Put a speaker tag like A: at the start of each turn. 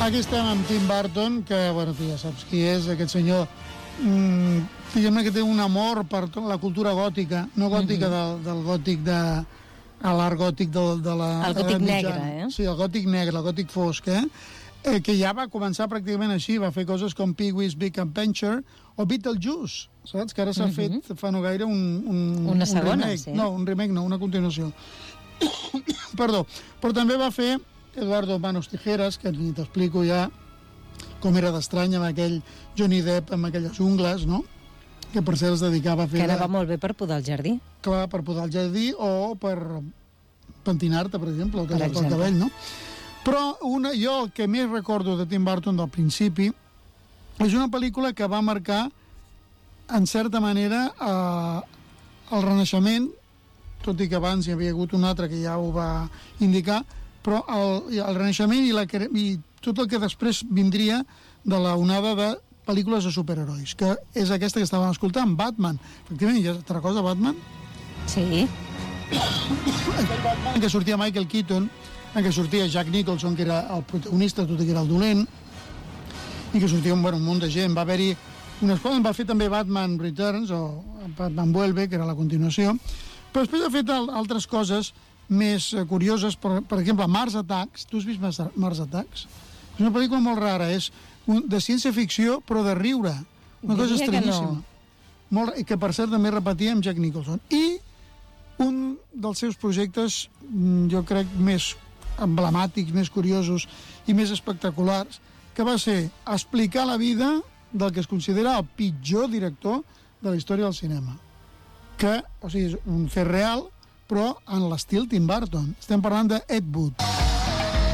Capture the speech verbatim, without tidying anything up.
A: Aquí estem amb Tim Burton, que, bueno, tu ja saps qui és, aquest senyor, mmm, diguem-ne que té un amor per la cultura gòtica, no gòtica mm-hmm. del, del gòtic de... a l'art gòtic de, de la...
B: El gòtic negre, eh?
A: Sí, el gòtic negre, el gòtic fosc, eh? eh? Que ja va començar pràcticament així, va fer coses com Pee-wee's Big Adventure o Beetlejuice, saps? Que ara s'ha mm-hmm. fet fa no gaire un, un,
B: una segona,
A: un remake.
B: Sí.
A: No, un remake no, una continuació. Perdó. Però també va fer Eduardo Manos Tijeras, que ni t'explico ja com era d'estrany amb aquell Johnny Depp amb aquelles ungles, no? Que per cert es dedicava a fer...
B: Que anava molt bé per podar el jardí.
A: Clar, per podar el jardí o per pentinar-te, per exemple, o tallar-te el cabell, no? Però una, jo el que més recordo de Tim Burton del principi és una pel·lícula que va marcar, en certa manera, eh, el Renaixement, tot i que abans hi havia hagut un altre que ja ho va indicar, però el, el Renaixement i, la, i tot el que després vindria de la onada de pel·lícules de superherois, que és aquesta que estàvem escoltant, Batman. Efectivament, ja te recordes Batman?
B: Sí.
A: En què sortia Michael Keaton, en què sortia Jack Nicholson, que era el protagonista, tot i que era el dolent, i que sortia bueno, un munt de gent. Va haver-hi unes coses, va fer també Batman Returns, o Batman Vuelve, que era la continuació, però després ha fet altres coses més curioses, per, per exemple, Mars Attacks. Tu has vist Mars Attacks? És una pel·lícula molt rara, és de ciència-ficció, però de riure. Una
B: Diria
A: cosa estranyíssima.
B: No.
A: Molt, que, per cert, també repetia amb Jack Nicholson. I un dels seus projectes, jo crec, més emblemàtics, més curiosos i més espectaculars, que va ser explicar la vida del que es considera el pitjor director de la història del cinema. Que, o sigui, és un fet real, però en l'estil Tim Burton. Estem parlant de Ed Wood.